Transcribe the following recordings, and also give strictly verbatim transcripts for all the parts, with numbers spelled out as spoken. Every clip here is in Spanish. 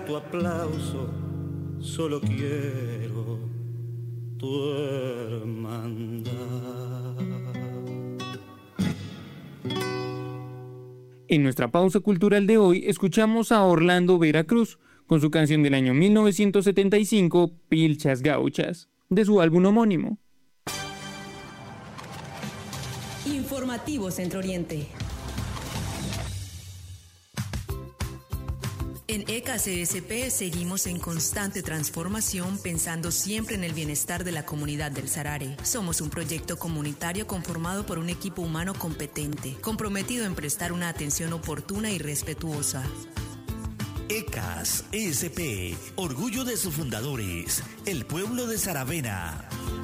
tu aplauso, solo quiero tu hermandad. En nuestra pausa cultural de hoy escuchamos a Orlando Vera Cruz con su canción del año mil novecientos setenta y cinco, Pilchas Gauchas, de su álbum homónimo. Informativo Centro Oriente. En E K C S P seguimos en constante transformación, pensando siempre en el bienestar de la comunidad del Sarare. Somos un proyecto comunitario conformado por un equipo humano competente, comprometido en prestar una atención oportuna y respetuosa. E K S S P, orgullo de sus fundadores, el pueblo de Saravena.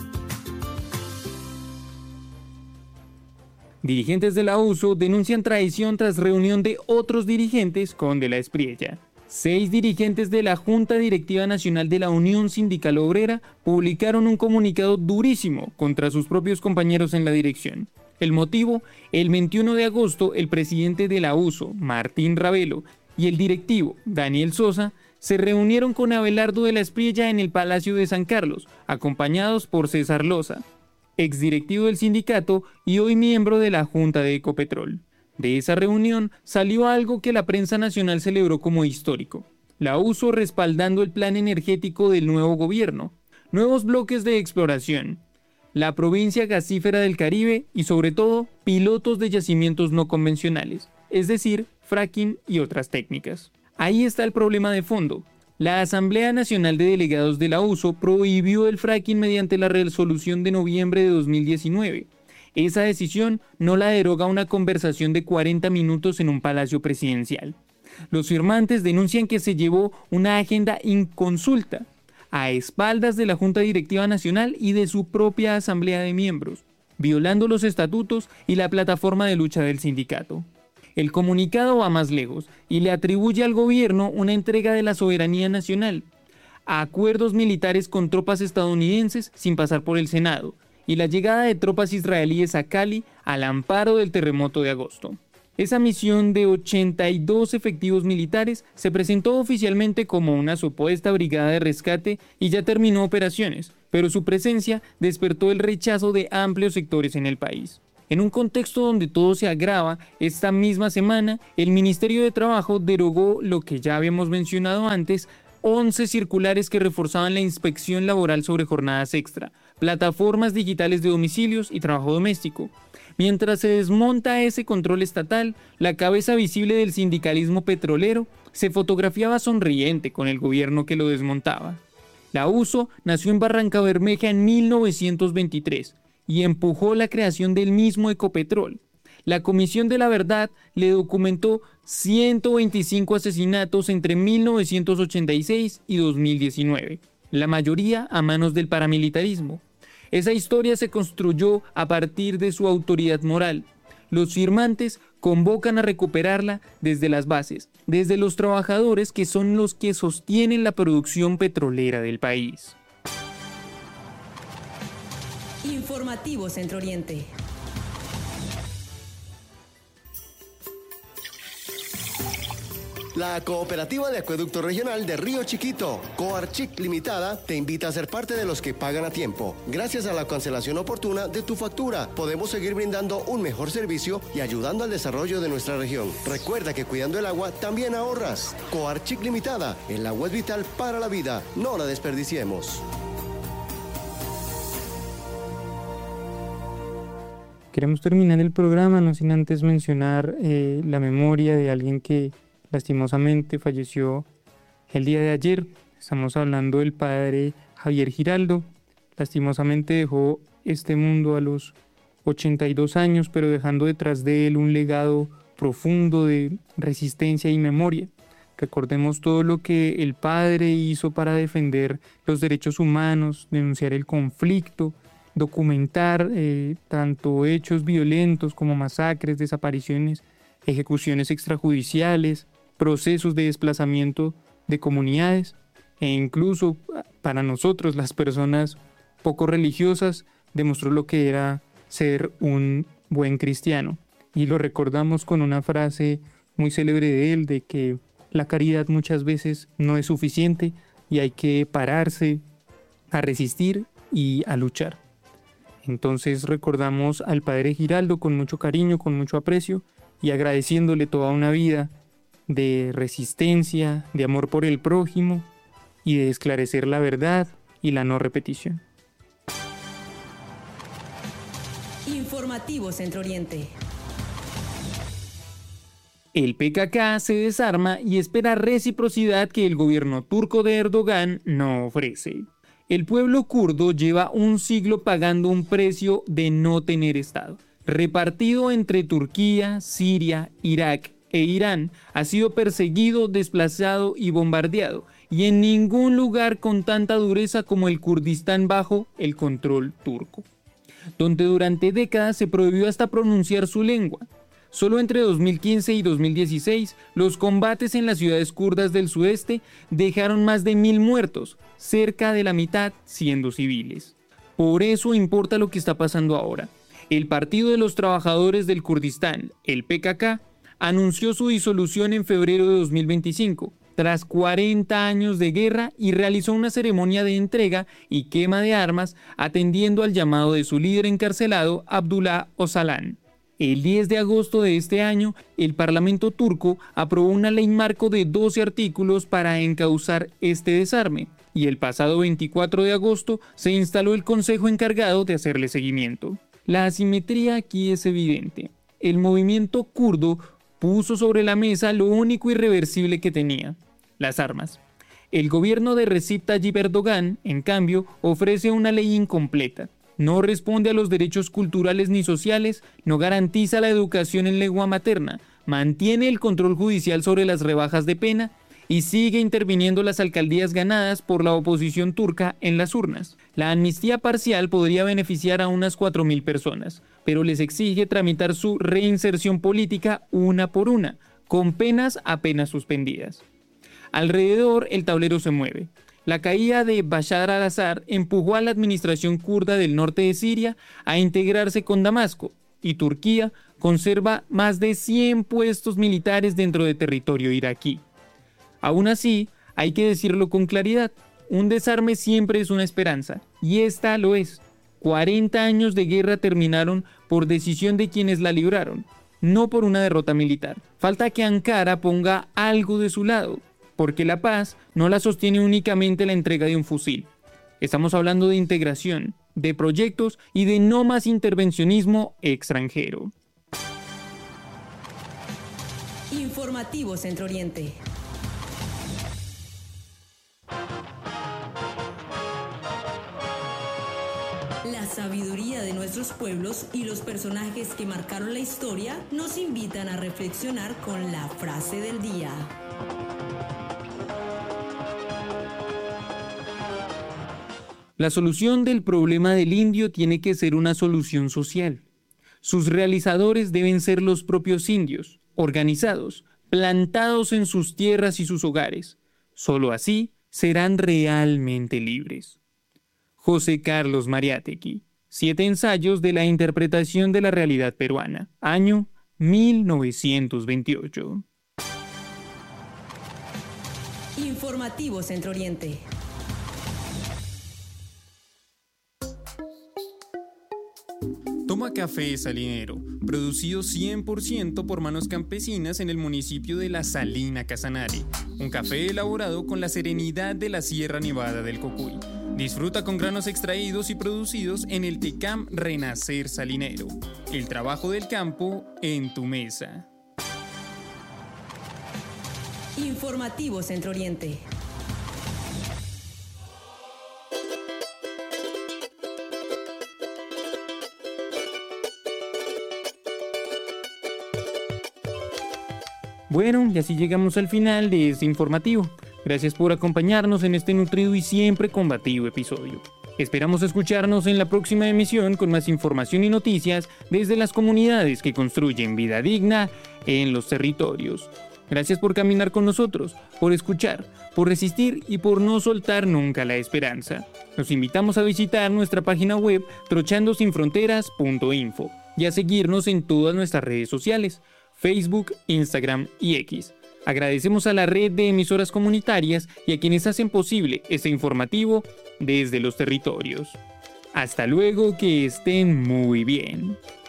Dirigentes de la U S O denuncian traición tras reunión de otros dirigentes con De la Espriella. Seis dirigentes de la Junta Directiva Nacional de la Unión Sindical Obrera publicaron un comunicado durísimo contra sus propios compañeros en la dirección. El motivo: el veintiuno de agosto, el presidente de la U S O, Martín Ravelo, y el directivo, Daniel Sosa, se reunieron con Abelardo De la Espriella en el Palacio de San Carlos, acompañados por César Loza, exdirectivo del sindicato y hoy miembro de la Junta de Ecopetrol. De esa reunión salió algo que la prensa nacional celebró como histórico: la U S O respaldando el plan energético del nuevo gobierno, nuevos bloques de exploración, la provincia gasífera del Caribe y sobre todo pilotos de yacimientos no convencionales, es decir, fracking y otras técnicas. Ahí está el problema de fondo. La Asamblea Nacional de Delegados de la U S O prohibió el fracking mediante la resolución de noviembre de dos mil diecinueve. Esa decisión no la deroga una conversación de cuarenta minutos en un palacio presidencial. Los firmantes denuncian que se llevó una agenda inconsulta, a espaldas de la Junta Directiva Nacional y de su propia Asamblea de Miembros, violando los estatutos y la plataforma de lucha del sindicato. El comunicado va más lejos y le atribuye al gobierno una entrega de la soberanía nacional, a acuerdos militares con tropas estadounidenses sin pasar por el Senado, y la llegada de tropas israelíes a Cali al amparo del terremoto de agosto. Esa misión de ochenta y dos efectivos militares se presentó oficialmente como una supuesta brigada de rescate y ya terminó operaciones, pero su presencia despertó el rechazo de amplios sectores en el país. En un contexto donde todo se agrava, esta misma semana el Ministerio de Trabajo derogó lo que ya habíamos mencionado antes, once circulares que reforzaban la inspección laboral sobre jornadas extra, plataformas digitales de domicilios y trabajo doméstico. Mientras se desmonta ese control estatal, la cabeza visible del sindicalismo petrolero se fotografiaba sonriente con el gobierno que lo desmontaba. La U S O nació en Barrancabermeja en mil novecientos veintitrés y empujó la creación del mismo Ecopetrol. La Comisión de la Verdad le documentó ciento veinticinco asesinatos entre mil novecientos ochenta y seis y dos mil diecinueve, la mayoría a manos del paramilitarismo. Esa historia se construyó a partir de su autoridad moral. Los firmantes convocan a recuperarla desde las bases, desde los trabajadores que son los que sostienen la producción petrolera del país. Informativo Centro Oriente. La Cooperativa de Acueducto Regional de Río Chiquito, Coarchic Limitada, te invita a ser parte de los que pagan a tiempo. Gracias a la cancelación oportuna de tu factura, podemos seguir brindando un mejor servicio y ayudando al desarrollo de nuestra región. Recuerda que cuidando el agua también ahorras. Coarchic Limitada, el agua es vital para la vida, no la desperdiciemos. Queremos terminar el programa no sin antes mencionar eh, la memoria de alguien que lastimosamente falleció el día de ayer. Estamos hablando del padre Javier Giraldo. Lastimosamente dejó este mundo a los ochenta y dos años, pero dejando detrás de él un legado profundo de resistencia y memoria. Recordemos todo lo que el padre hizo para defender los derechos humanos, denunciar el conflicto, documentar eh, tanto hechos violentos como masacres, desapariciones, ejecuciones extrajudiciales, procesos de desplazamiento de comunidades e incluso para nosotros, las personas poco religiosas, demostró lo que era ser un buen cristiano. Y lo recordamos con una frase muy célebre de él, de que la caridad muchas veces no es suficiente y hay que pararse a resistir y a luchar. Entonces recordamos al padre Giraldo con mucho cariño, con mucho aprecio y agradeciéndole toda una vida de resistencia, de amor por el prójimo y de esclarecer la verdad y la no repetición. Informativo Centro Oriente. El P K K se desarma y espera reciprocidad que el gobierno turco de Erdogan no ofrece. El pueblo kurdo lleva un siglo pagando un precio de no tener Estado. Repartido entre Turquía, Siria, Irak e Irán, ha sido perseguido, desplazado y bombardeado, y en ningún lugar con tanta dureza como el Kurdistán bajo el control turco, donde durante décadas se prohibió hasta pronunciar su lengua. Solo entre dos mil quince y dos mil dieciséis, los combates en las ciudades kurdas del sudeste dejaron más de mil muertos, cerca de la mitad siendo civiles. Por eso importa lo que está pasando ahora. El Partido de los Trabajadores del Kurdistán, el P K K, anunció su disolución en febrero de dos mil veinticinco, tras cuarenta años de guerra, y realizó una ceremonia de entrega y quema de armas atendiendo al llamado de su líder encarcelado, Abdullah Öcalan. El diez de agosto de este año, el Parlamento turco aprobó una ley marco de doce artículos para encauzar este desarme, y el pasado veinticuatro de agosto se instaló el consejo encargado de hacerle seguimiento. La asimetría aquí es evidente. El movimiento kurdo puso sobre la mesa lo único irreversible que tenía: las armas. El gobierno de Recep Tayyip Erdogan, en cambio, ofrece una ley incompleta. No responde a los derechos culturales ni sociales, no garantiza la educación en lengua materna, mantiene el control judicial sobre las rebajas de pena y sigue interviniendo las alcaldías ganadas por la oposición turca en las urnas. La amnistía parcial podría beneficiar a unas cuatro mil personas, pero les exige tramitar su reinserción política una por una, con penas apenas suspendidas. Alrededor el tablero se mueve. La caída de Bashar al-Assad empujó a la administración kurda del norte de Siria a integrarse con Damasco, y Turquía conserva más de cien puestos militares dentro de territorio iraquí. Aún así, hay que decirlo con claridad, un desarme siempre es una esperanza, y esta lo es. cuarenta años de guerra terminaron por decisión de quienes la libraron, no por una derrota militar. Falta que Ankara ponga algo de su lado, porque la paz no la sostiene únicamente la entrega de un fusil. Estamos hablando de integración, de proyectos y de no más intervencionismo extranjero. Informativo Centro Oriente. La sabiduría de nuestros pueblos y los personajes que marcaron la historia nos invitan a reflexionar con la frase del día. La solución del problema del indio tiene que ser una solución social. Sus realizadores deben ser los propios indios, organizados, plantados en sus tierras y sus hogares. Solo así serán realmente libres. José Carlos Mariátegui, Siete ensayos de la interpretación de la realidad peruana, año mil novecientos veintiocho. Informativo Centro Oriente. Toma Café Salinero, producido cien por ciento por manos campesinas en el municipio de La Salina Casanare. Un café elaborado con la serenidad de la Sierra Nevada del Cocuy. Disfruta con granos extraídos y producidos en el Tecam Renacer Salinero. El trabajo del campo en tu mesa. Informativo Centro Oriente. Bueno, y así llegamos al final de este informativo. Gracias por acompañarnos en este nutrido y siempre combativo episodio. Esperamos escucharnos en la próxima emisión con más información y noticias desde las comunidades que construyen vida digna en los territorios. Gracias por caminar con nosotros, por escuchar, por resistir y por no soltar nunca la esperanza. Los invitamos a visitar nuestra página web trochando sin fronteras punto info y a seguirnos en todas nuestras redes sociales, Facebook, Instagram y X. Agradecemos a la red de emisoras comunitarias y a quienes hacen posible este informativo desde los territorios. Hasta luego, que estén muy bien.